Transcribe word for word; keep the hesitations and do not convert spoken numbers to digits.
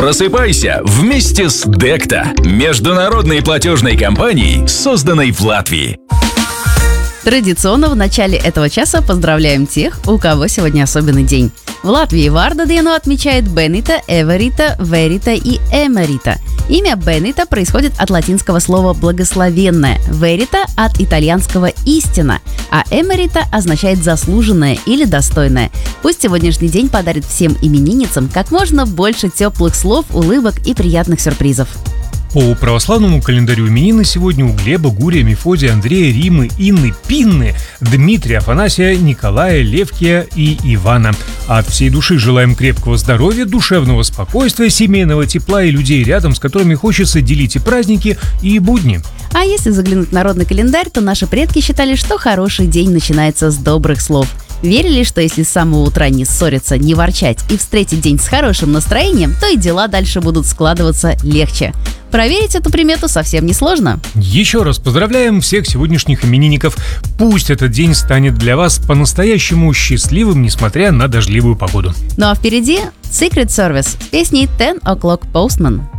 Просыпайся вместе с Декта, международной платежной компанией, созданной в Латвии. Традиционно в начале этого часа поздравляем тех, у кого сегодня особенный день. В Латвии Вардадieну отмечает Бенита, Эверита, Верита и Эмерита. Имя Бенита происходит от латинского слова «благословенное», Верита – от итальянского «истина», а Эмерита означает «заслуженное» или «достойное». Пусть сегодняшний день подарит всем именинницам как можно больше теплых слов, улыбок и приятных сюрпризов. По православному календарю именины сегодня у Глеба, Гурия, Мефодия, Андрея, Римы, Инны, Пинны, Дмитрия, Афанасия, Николая, Левкия и Ивана. От всей души желаем крепкого здоровья, душевного спокойствия, семейного тепла и людей рядом, с которыми хочется делить и праздники, и будни. А если заглянуть в народный календарь, то наши предки считали, что хороший день начинается с добрых слов. Верили, что если с самого утра не ссориться, не ворчать и встретить день с хорошим настроением, то и дела дальше будут складываться легче. Проверить эту примету совсем несложно. Еще раз поздравляем всех сегодняшних именинников. Пусть этот день станет для вас по-настоящему счастливым, несмотря на дождливую погоду. Ну а впереди Secret Service с песней ten o'clock Postman.